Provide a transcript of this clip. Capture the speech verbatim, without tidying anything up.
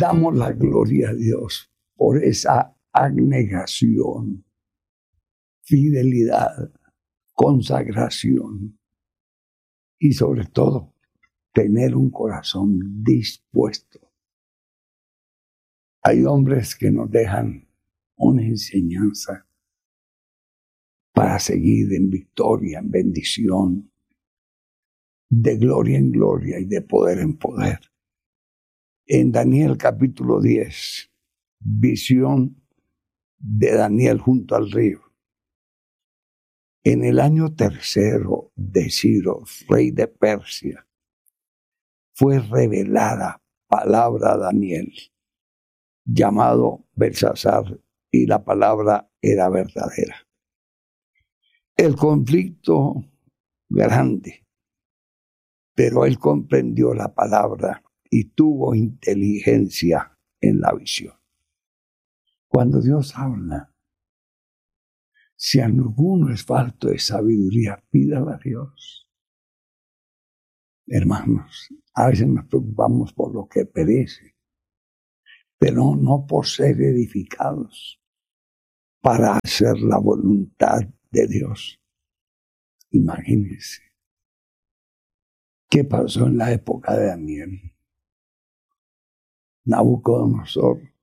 damos la gloria a Dios por esa abnegación, fidelidad, consagración y sobre todo tener un corazón dispuesto. Hay hombres que nos dejan una enseñanza para seguir en victoria, en bendición, de gloria en gloria y de poder en poder. En Daniel capítulo diez, visión de Daniel junto al río. En el año tercero de Ciro, rey de Persia, fue revelada palabra a Daniel, llamado Belsasar, y la palabra era verdadera. El conflicto grande, pero él comprendió la palabra y tuvo inteligencia en la visión. Cuando Dios habla, si alguno es falto de sabiduría, pídala a Dios. Hermanos, a veces nos preocupamos por lo que perece, pero no por ser edificados para hacer la voluntad de Dios. Imagínense qué pasó en la época de Daniel. Nabucodonosor